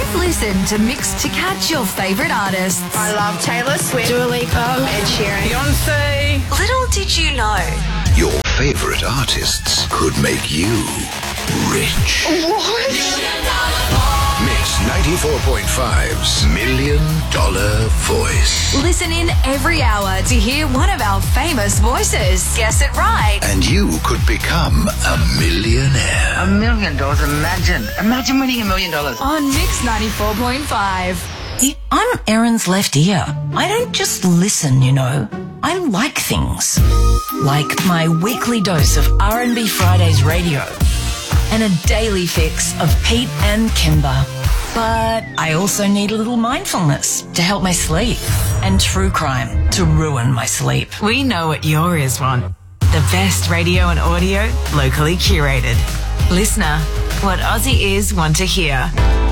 You've listened to Mix to catch your favourite artists. I love Taylor Swift, Dua Lipa, Ed Sheeran, Beyonce. Little did you know. Your favourite artists could make you rich. What? Mix 94.5's $1 Million Voice. Listen in every hour to hear one of our famous voices. Guess it right. And you could become a millionaire. $1 million. Imagine winning $1 million. On Mix 94.5. I'm Erin's left ear. I don't just listen, you know. I like things. Like my weekly dose of R&B Fridays radio and a daily fix of Pete and Kimber. But I also need a little mindfulness to help my sleep and true crime to ruin my sleep. We know what your ears want. The best radio and audio locally curated. Listener, what Aussie ears want to hear.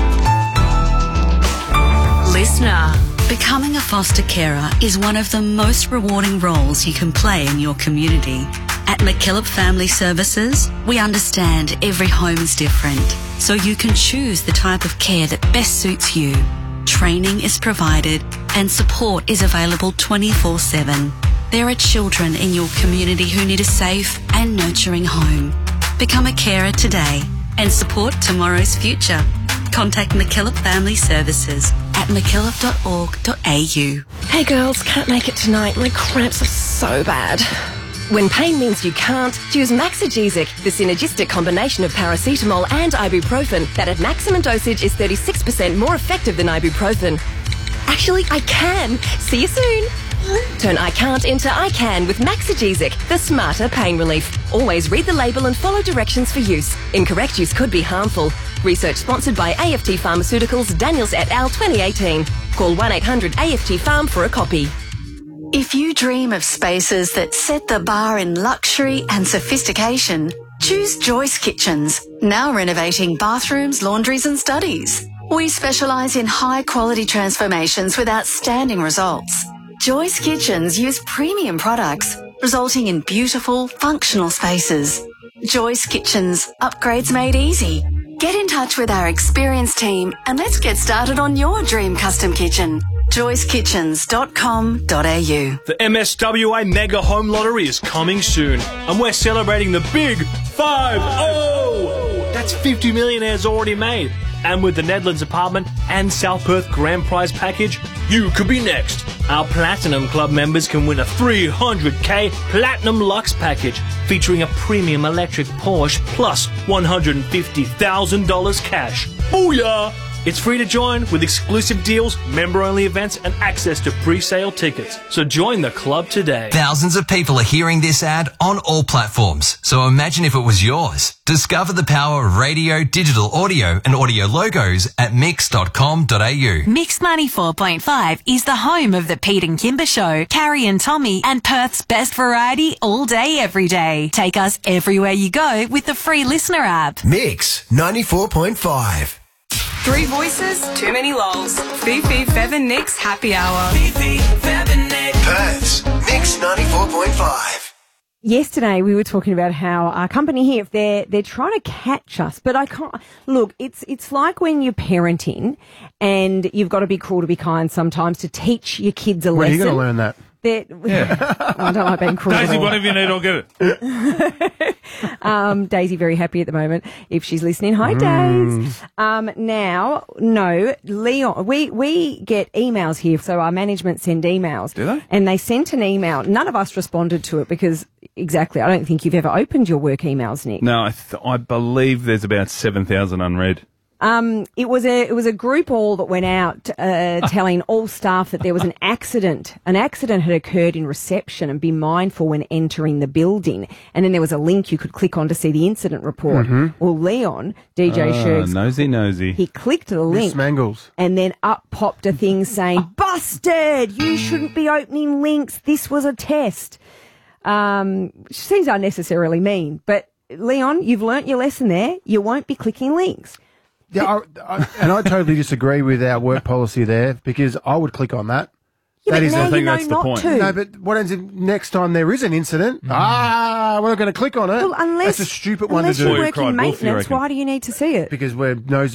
Listener. Becoming a foster carer is one of the most rewarding roles you can play in your community. At McKillop Family Services, we understand every home is different, so you can choose the type of care that best suits you. Training is provided and support is available 24/7. There are children in your community who need a safe and nurturing home. Become a carer today and support tomorrow's future. Contact McKillop Family Services at mckillop.org.au. Hey girls, can't make it tonight. My cramps are so bad. When pain means you can't, choose Maxigesic, the synergistic combination of paracetamol and ibuprofen that at maximum dosage is 36% more effective than ibuprofen. Actually, I can. See you soon. Turn I can't into I can with Maxigesic, the smarter pain relief. Always read the label and follow directions for use. Incorrect use could be harmful. Research sponsored by AFT Pharmaceuticals, Daniels et al. 2018. Call 1-800-AFT-PHARM for a copy. If you dream of spaces that set the bar in luxury and sophistication, choose Joyce Kitchens, now renovating bathrooms, laundries and studies. We specialise in high-quality transformations with outstanding results. Joyce Kitchens use premium products, resulting in beautiful, functional spaces. Joyce Kitchens, upgrades made easy. Get in touch with our experienced team and let's get started on your dream custom kitchen. joycekitchens.com.au. The MSWA Mega Home Lottery is coming soon, and we're celebrating the big 5-0. That's 50 millionaires already made. And with the Nedlands Apartment and South Perth Grand Prize package, you could be next. Our Platinum Club members can win a 300k Platinum Lux package featuring a premium electric Porsche plus $150,000 cash. Booyah! It's free to join with exclusive deals, member-only events and access to pre-sale tickets. So join the club today. Thousands of people are hearing this ad on all platforms. So imagine if it was yours. Discover the power of radio, digital audio and audio logos at mix.com.au. Mix 94.5 is the home of the Pete and Kimber Show, Carrie and Tommy, and Perth's best variety all day, every day. Take us everywhere you go with the free listener app. Mix 94.5. Three voices, too many lols. Fifi, Fev and Nick's happy hour. Fifi, Fev and Nick. Perth's Mix 94.5. Yesterday we were talking about how our company here, if they're trying to catch us, but I can't look. It's like when you're parenting, and you've got to be cruel to be kind sometimes to teach your kids a lesson. Well, you got to learn that. I don't like being cruel. Daisy, whatever you need, I'll get it. Daisy very happy at the moment if she's listening. Hi, Daisy. Leon, we get emails here, so our management send emails. Do they? And they sent an email. None of us responded to it because, exactly, I don't think you've ever opened your work emails, Nick. No, I believe there's about 7,000 unread. It was a group all that went out telling all staff that there was an accident. An accident had occurred in reception and be mindful when entering the building. And then there was a link you could click on to see the incident report. Mm-hmm. Well, Leon, DJ Shergs, nosy. he clicked the link. Mangles. And then up popped a thing saying, busted! You shouldn't be opening links. This was a test. Seems unnecessarily mean. But, Leon, you've learnt your lesson there. You won't be clicking links. Yeah, and I totally disagree with our work policy there because I would click on that. Yeah, that is, I think that's the point. To. No, but what happens if next time there is an incident? We're not going to click on it. Well, that's a stupid one to do. Unless you're working maintenance, why do you need to see it? Because we're nosy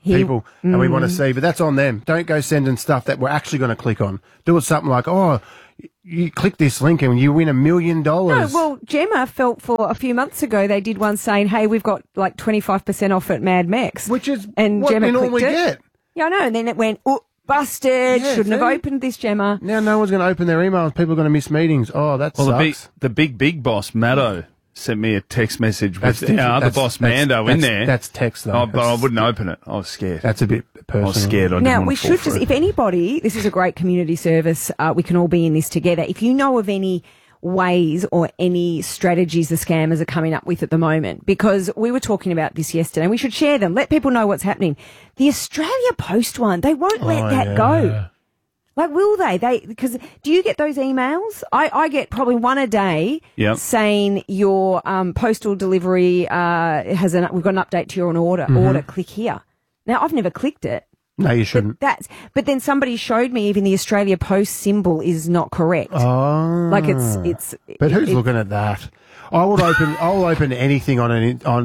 people and we want to see, but that's on them. Don't go sending stuff that we're actually going to click on. Do it something like, oh, you click this link and you win $1 million. No, well, Gemma felt for a few months ago they did one saying, hey, we've got like 25% off at Mad Mex. Which is and what Gemma we normally clicked it. get. Yeah, I know. And then it went, busted. Yeah, Shouldn't have see? opened this, Gemma. Now no one's going to open their emails. People are going to miss meetings. Oh, that sucks. the big boss, Maddo, sent me a text message That's with different. our other That's- boss, that's- Mando, in that's- there. that's text, though. But I wouldn't open it. I was scared. That's a bit personal. I was scared. I didn't Now, want we to fall should for just, it. if anybody, this is a great community service, we can all be in this together. If you know of any ways or any strategies the scammers are coming up with at the moment, because we were talking about this yesterday, and we should share them, let people know what's happening. The Australia Post one, they won't let that go. Like, will they? Because do you get those emails? I get probably one a day saying your postal delivery we've got an update to your order. Order, click here. Now, I've never clicked it. No, you shouldn't. But then somebody showed me even the Australia Post symbol is not correct. Oh, like it's. But who's looking at that? I'll open anything on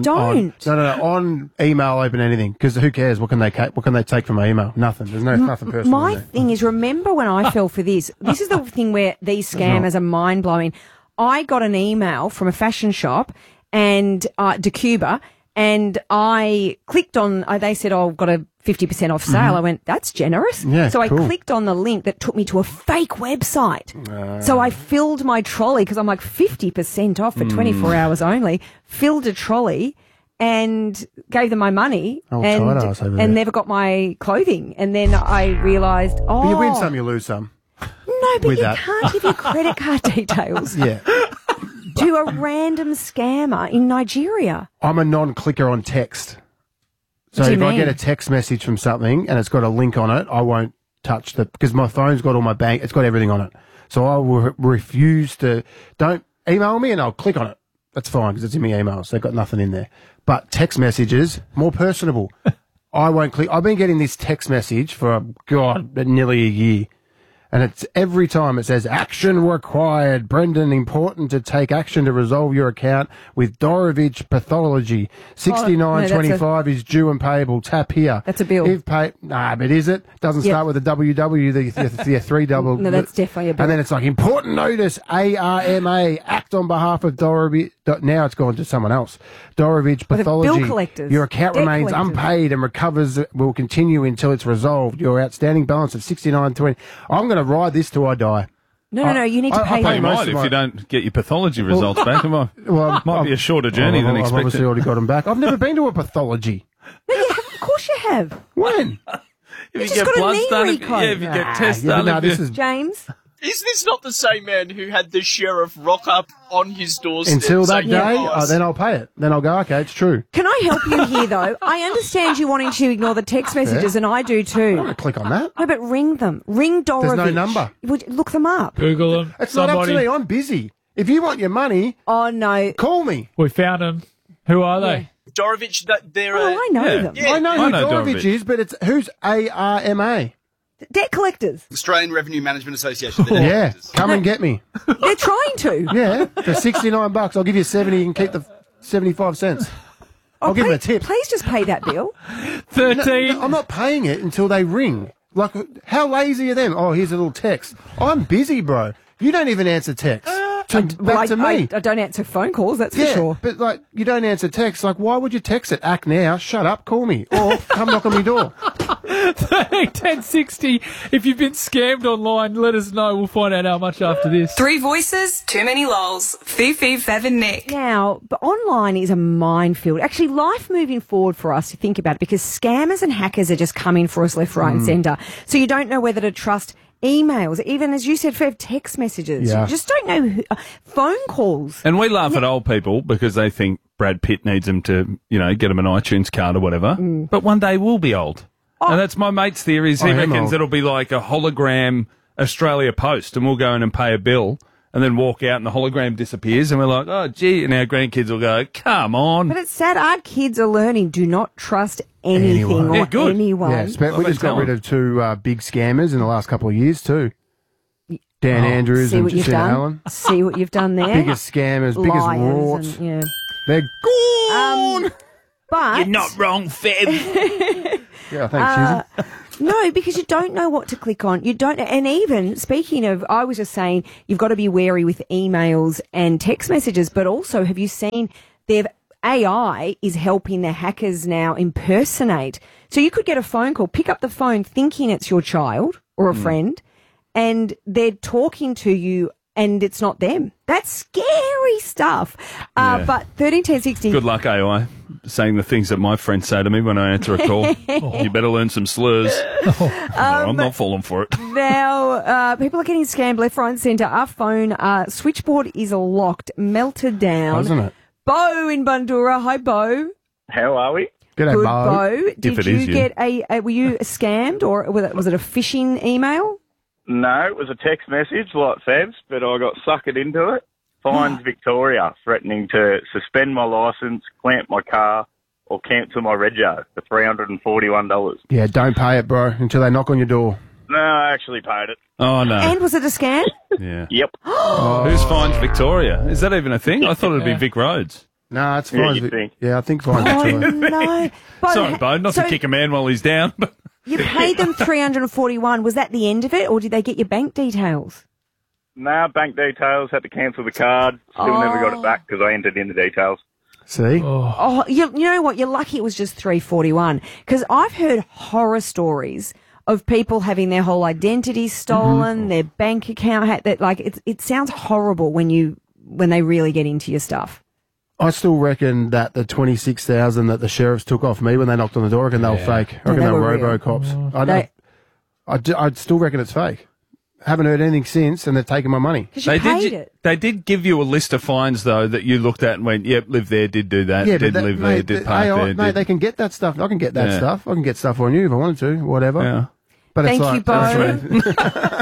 email. Open anything because who cares? What can they take from my email? Nothing. There's nothing personal. My thing is, remember when I fell for this? This is the thing where these scammers are mind blowing. I got an email from a fashion shop and DeCuba, and I clicked on. They said, "Oh, I've got a 50% off sale." I went, "That's generous." Yeah, so cool. I clicked on the link that took me to a fake website. So I filled my trolley because I'm like 50% off for 24 hours only. Filled a trolley and gave them my money tight ass over there. and never got my clothing. And then I realised, But you win some, you lose some. No, but with you that. can't give your credit card details Yeah. to a random scammer in Nigeria. I'm a non-clicker on text. So What do if you I get mean? a text message from something and it's got a link on it, I won't touch because my phone's got all my bank, it's got everything on it. So I will refuse to, don't email me and I'll click on it. That's fine because it's in my emails. They've got nothing in there. But text messages, more personable. I won't click. I've been getting this text message for, nearly a year. And it's every time it says action required. Brendan, important to take action to resolve your account with Dorovich Pathology. 69.25 is due and payable. Tap here. That's a bill. If paid, but is it? Doesn't start with a WW, the three double. No, that's definitely a bill. And then it's like important notice, ARMA, act on behalf of Dorovich. Now it's gone to someone else. Dorovich Well, the Pathology. bill collectors. Your account Debt remains collectors. unpaid and will continue until it's resolved. Your outstanding balance of 69.20. I'm going to ride this till I die. No, you need to pay. Well, you most might of if my- you don't get your pathology results back. It might, Well, be a shorter journey than I've expected. obviously already got them back. I've never been to a pathology. No, you have, of course you have. When? You just got a knee recon. if you get tests yeah, done. no, if this you- is James? Is this not the same man who had the sheriff rock up on his doorstep? until that saying, day. "Yes"? Then I'll pay it. Then I'll go. Okay, it's true. Can I help you here, though? I understand you wanting to ignore the text messages, and I do I'm too. going to click on that. No, but ring them. Ring Dorovich. There's no number. Look them up. Google them. It's not up to me. I'm busy. If you want your money, Oh, no. call me. We found them. Who are they? Dorovich, they're Oh, I know them. Yeah, I know who know Dorovich Dorovich. is, but it's who's ARMA? Debt collectors. Australian Revenue Management Association. Yeah, come and get me. They're trying to. Yeah, for $69, I'll give you 70. You can keep the 75 cents. I'll give them a tip. Please just pay that bill. 13. No, I'm not paying it until they ring. Like, how lazy are them? Oh, here's a little text. I'm busy, bro. You don't even answer text. Back to me. I don't answer phone calls, that's for sure. But like, you don't answer text. Like, why would you text it? Act now. Shut up. Call me. Or come knock on my door. 1060. If you've been scammed online, let us know. We'll find out how much after this. Three voices, too many lols. Fifi, Fev and Nick. Now, but online is a minefield. Actually, life moving forward for us to think about it, because scammers and hackers are just coming for us left, right and centre. So you don't know whether to trust emails, even as you said, Fev, text messages. Yeah. You just don't know phone calls. And we laugh at old people because they think Brad Pitt needs them to, get them an iTunes card or whatever. But one day we'll be old. And that's my mate's theory. He I am reckons old. it'll be like a hologram Australia Post, and we'll go in and pay a bill and then walk out and the hologram disappears and we're like, oh, gee, and our grandkids will go, come on. But it's sad. Our kids are learning, do not trust anything or Yeah, good. anyone. Yeah, we just got rid of two big scammers in the last couple of years too. Dan Andrews See and what you've Jacinta done. Allen. See what you've done there. Biggest scammers, biggest Liars rorts. and- yeah. They're gone. But You're not wrong, Feb. Yeah, thanks, Susan. No, because you don't know what to click on. You don't, and even speaking of, I was just saying, you've got to be wary with emails and text messages, but also have you seen AI is helping the hackers now impersonate. So you could get a phone call, pick up the phone thinking it's your child or a friend, and they're talking to you and it's not them. That's scary stuff. Yeah. But 131060. Good luck, AI, saying the things that my friends say to me when I answer a call. You better learn some slurs. I'm not falling for it. Now, people are getting scammed left, right and centre. Our phone switchboard is locked, melted down. Isn't it? Bo in Bundoora. Hi, Bo. How are we? G'day, Good, Bo. Bo. Did you get were you scammed or was it a phishing email? No, it was a text message like Fabs, but I got suckered into it. Fines Victoria threatening to suspend my licence, clamp my car, or cancel my rego for $341. Yeah, don't pay it, bro, until they knock on your door. No, I actually paid it. Oh, no. And was it a scam? Yeah. Yep. Who's Fines Victoria? Is that even a thing? I thought it'd be Vic Roads. No, it's Yeah, fine. you'd think. Yeah, I think Fines Oh, Victoria. no. Bo, Sorry, Bo, not so to kick a man while he's down. But you paid them $341. Was that the end of it, or did they get your bank details? No, bank details, had to cancel the card. Still never got it back because I entered in the details. See? Oh, you know what? You're lucky it was just $341 because I've heard horror stories of people having their whole identity stolen, their bank account hacked. That it sounds horrible when they really get into your stuff. I still reckon that the 26,000 that the sheriffs took off me when they knocked on the door, I reckon they were fake. I reckon they they were were real. robo-cops. I know. I'd still reckon it's fake. Haven't heard anything since, and they've taken my money. Because you paid it. They did give you a list of fines, though, that you looked at and went, yep, live there, did do that, did live there, did park there. Mate, they can get that stuff. I can get that stuff. I can get stuff on you if I wanted to, whatever. Yeah. But Thank it's you, Bo.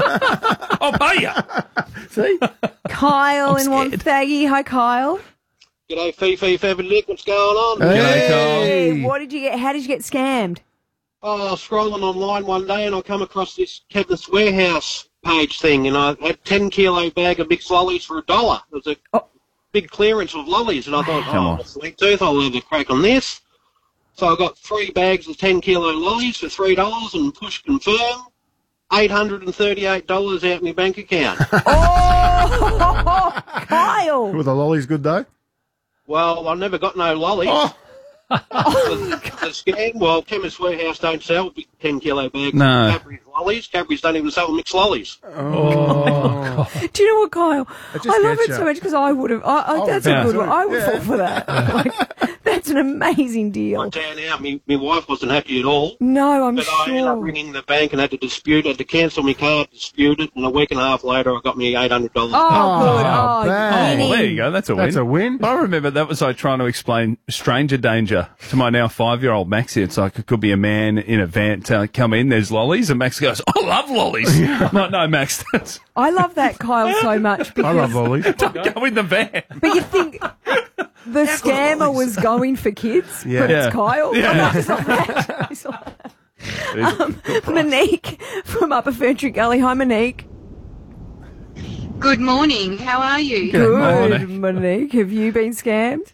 I'll pay you. See? Kyle in Wonthaggi. Hi, Kyle. G'day, Fifi, Fab and Nick. What's going on? G'day, Kyle. Hey, what did you get? How did you get scammed? Oh, I was scrolling online one day and I come across this Chemist Warehouse page thing, and I had a 10-kilo bag of mixed lollies for $1. It was a big clearance of lollies, and I thought, sweet tooth, I'll have a crack on this. So I got 3 bags of 10-kilo lollies for $3 and push confirm. $838 out my bank account. Oh, Kyle! Were the lollies good, though? Well, I never got no lollies. The scam, well, Chemist Warehouse don't sell big 10-kilo bags No. of Cadbury's lollies. Cadbury's don't even sell mixed lollies. Do you know what, Kyle? just I love gets it so ya. much because I would have. That's a good one. I would fall for that. That's an amazing deal. Right down now, my wife wasn't happy at all. No, I'm But I ended up sure. ringing the bank and had to dispute, had to cancel my card, dispute it, and a week and a half later I got me $800. Oh, good. Oh, bang. winning. Well, there you go. That's a win. That's a win. I remember that was like trying to explain stranger danger to my now 5-year-old Maxie. It's like it could be a man in a van come in, there's lollies, and Max goes, I love lollies. I'm like, no, Max, I love that, Kyle, so much. I love lollies. don't go in the van. But you think the scammer was going for kids, Yeah. but Yeah. it's Kyle? Yeah. No, it's not that. It's not that. Good price. Monique from Upper Ferntree Gully. Hi, Monique. Good morning. How are you? Good, Monique. Have you been scammed?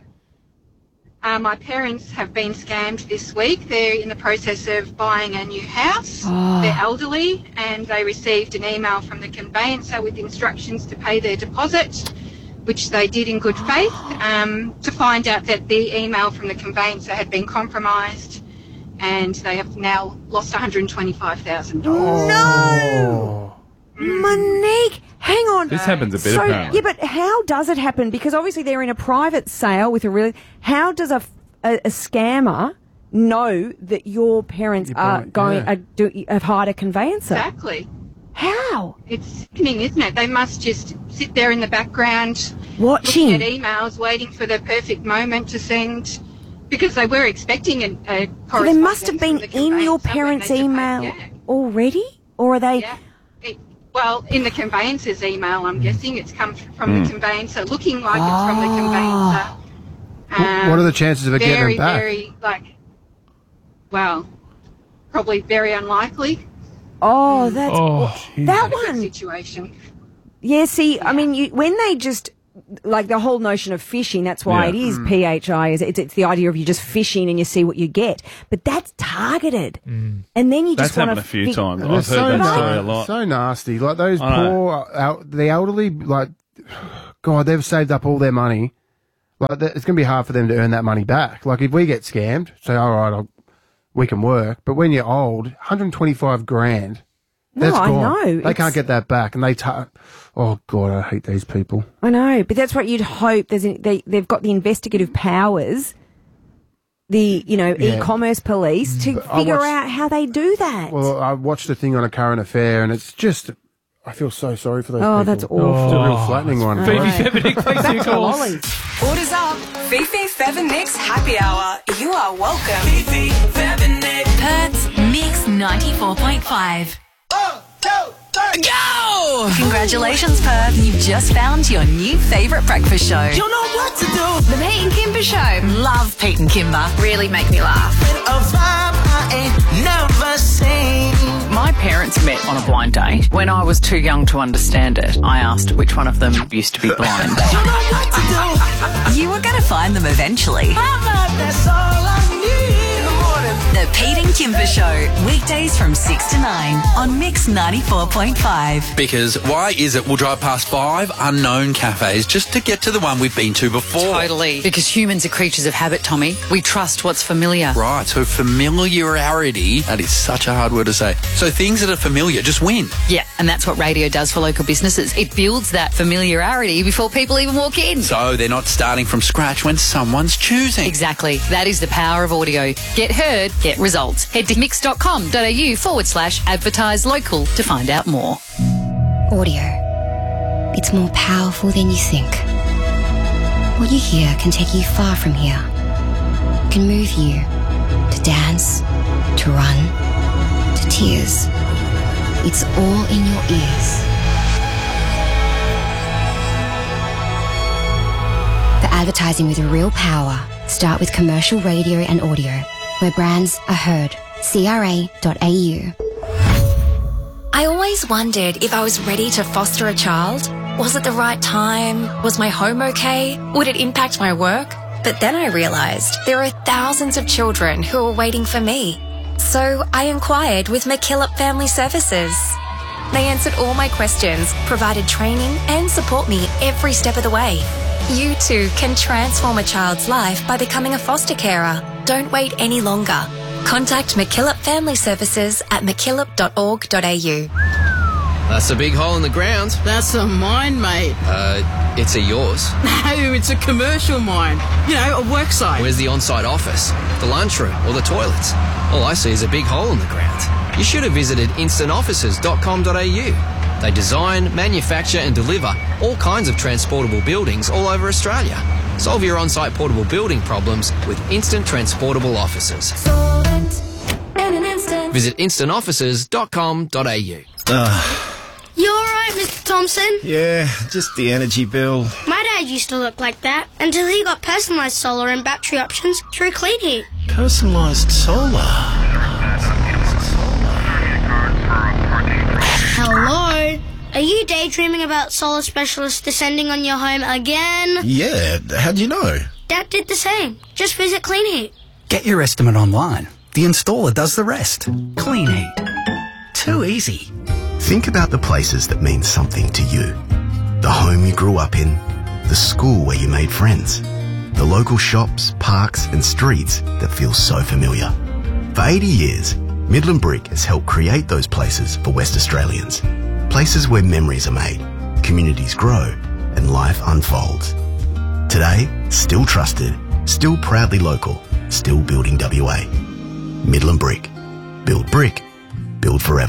My parents have been scammed this week. They're in the process of buying a new house. Oh. They're elderly and they received an email from the conveyancer with instructions to pay their deposit, which they did in good faith, to find out that the email from the conveyancer had been compromised and they have now lost $125,000. No! Monique, hang on. This happens a bit, apparently. Yeah, but how does it happen? Because obviously they're in a private sale with a really... How does a scammer know that your parents are going have hired a conveyancer? Exactly. How? It's sickening, isn't it? They must just sit there in the background watching looking at emails, waiting for the perfect moment to send, because they were expecting a So they must have been in your parents' email already? Or are they... Well, in the conveyancer's email, I'm guessing it's come from the conveyancer, looking like it's from the conveyancer. What are the chances of it getting them back? Very, probably very unlikely. Oh, that's... that one... Situation. Yeah, see, I mean, when they just like the whole notion of fishing, that's why it is PHI. It's the idea of you just fishing and you see what you get. But that's targeted. And then you just want to... That's happened a few times. And I've it's heard that story a lot. So nasty. Like those I poor, the elderly, like, God, they've saved up all their money. Like, it's going to be hard for them to earn that money back. Like, if we get scammed, say, all right, we can work. But when you're old, 125 grand, that's gone. I know. They can't get that back. And oh, God, I hate these people. I know, but that's what you'd hope. They've got the investigative powers, the, e-commerce police to figure out how they do that. Well, I watched a thing on a current affair, and it's just... I feel so sorry for those people. Oh, that's awful. It's a real flattening one. Phoebe Feathernick, thanks for your calls. Orders up. Fifi Feathernick's Happy Hour. You are welcome. Fifi Feathernick. Perth's Mix 94.5. Go! Congratulations, Perth. You've just found your new favourite breakfast show. You know what to do. The Pete and Kimber Show. Love Pete and Kimber. Really make me laugh. A vibe I ain't never seen. My parents met on a blind date. When I was too young to understand it, I asked which one of them used to be blind. You know what to do. You were going to find them eventually. That's all I need. The Pete and Kimber Show, weekdays from 6 to 9 on Mix 94.5. Because why is it we'll drive past 5 unknown cafes just to get to the one we've been to before? Totally. Because humans are creatures of habit, Tommy. We trust what's familiar. Right, so familiarity, that is such a hard word to say. So things that are familiar just win. Yeah, and that's what radio does for local businesses. It builds that familiarity before people even walk in. So they're not starting from scratch when someone's choosing. Exactly. That is the power of audio. Get heard, get results. Head to mix.com.au/advertise local to find out more. Audio. It's more powerful than you think. What you hear can take you far from here. It can move you to dance, to run, to tears. It's all in your ears. The advertising with real power. Start with commercial radio and audio, where brands are heard. CRA.au. I always wondered if I was ready to foster a child. Was it the right time? Was my home okay? Would it impact my work? But then I realised there are thousands of children who are waiting for me. So I inquired with McKillop Family Services. They answered all my questions, provided training and support me every step of the way. You too can transform a child's life by becoming a foster carer. Don't wait any longer. Contact McKillop Family Services at mckillop.org.au. That's a big hole in the ground. That's a mine, mate. It's a yours. No, it's a commercial mine. You know, a work site. Where's the on-site office, the lunchroom, or the toilets? All I see is a big hole in the ground. You should have visited instantoffices.com.au. They design, manufacture and deliver all kinds of transportable buildings all over Australia. Solve your on-site portable building problems with Instant Transportable Offices. Visit instantoffices.com.au. You alright, Mr. Thompson? Yeah, just the energy bill. My dad used to look like that until he got personalised solar and battery options through Clean Heat. Personalised solar? Hello? Are you daydreaming about solar specialists descending on your home again? Yeah, how'd you know? Dad did the same. Just visit Clean Heat. Get your estimate online. The installer does the rest. Clean Heat. Too easy. Think about the places that mean something to you. The home you grew up in, the school where you made friends, the local shops, parks and streets that feel so familiar. For 80 years, Midland Brick has helped create those places for West Australians. Places where memories are made, communities grow and life unfolds. Today, still trusted, still proudly local, still building WA. Midland Brick. Build brick, build forever.